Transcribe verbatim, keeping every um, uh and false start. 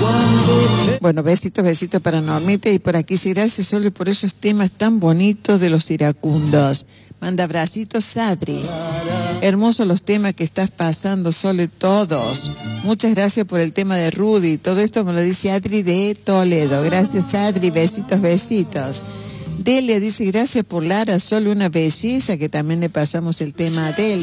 Bueno, besitos, besitos para Normita. Y por aquí sí, gracias Sole por esos temas tan bonitos de los iracundos. Manda abracitos, Adri. Hermosos los temas que estás pasando, Sole, todos. Muchas gracias por el tema de Rudy. Todo esto me lo dice Adri de Toledo. Gracias, Adri. Besitos, besitos. Delia dice, gracias por Lara, Sole, una belleza, que también le pasamos el tema a Delia.